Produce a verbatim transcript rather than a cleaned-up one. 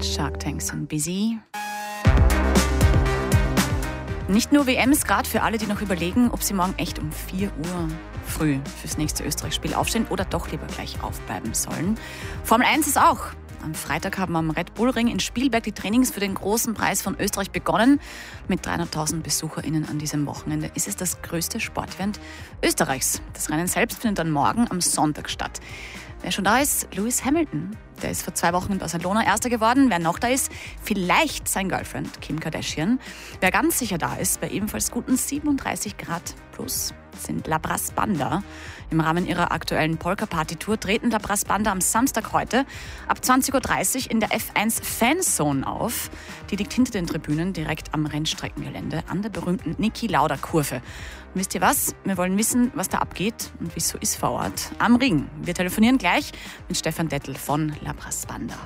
Shark Tank sind busy. Nicht nur W Ms, gerade für alle, die noch überlegen, ob sie morgen echt um vier Uhr früh fürs nächste Österreich-Spiel aufstehen oder doch lieber gleich aufbleiben sollen. Formel eins ist auch. Am Freitag haben am Red Bull Ring in Spielberg die Trainings für den großen Preis von Österreich begonnen. Mit dreihunderttausend BesucherInnen an diesem Wochenende ist es das größte Sportevent Österreichs. Das Rennen selbst findet dann morgen am Sonntag statt. Wer schon da ist, Lewis Hamilton. Der ist vor zwei Wochen in Barcelona Erster geworden. Wer noch da ist, vielleicht sein Girlfriend Kim Kardashian. Wer ganz sicher da ist, bei ebenfalls guten siebenunddreißig Grad plus, sind La Brass Banda. Im Rahmen ihrer aktuellen Polka-Party-Tour treten La Brass Banda am Samstag heute ab zwanzig Uhr dreißig in der F eins Fanzone auf. Die liegt hinter den Tribünen direkt am Rennstreckengelände an der berühmten Niki-Lauda-Kurve. Und wisst ihr was? Wir wollen wissen, was da abgeht und wie es so ist vor Ort am Ring. Wir telefonieren gleich mit Stefan Dettel von La Brass Banda.